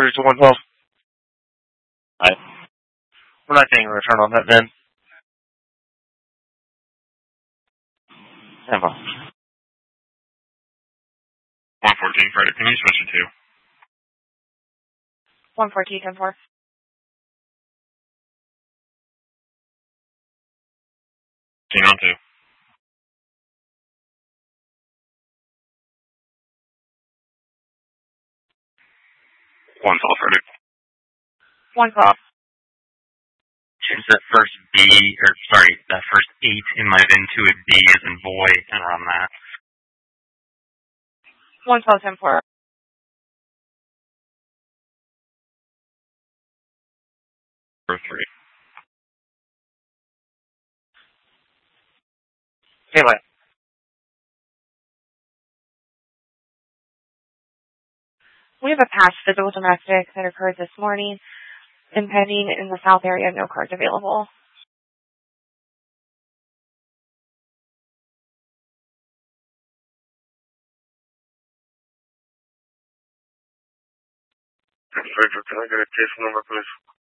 142 112. Hi. We're not getting a return on that, then. Tampa. 114, Freddy. Can you switch it to? 142, 10-4. On 2. One call, Freddy. One call. Change that first that first 8 in my VIN to a B as in boy and run that. 112, 10-4. Or 3. Anyway. We have a past physical domestic that occurred this morning. Impending in the south area, no cards available. Can I get a case number, please?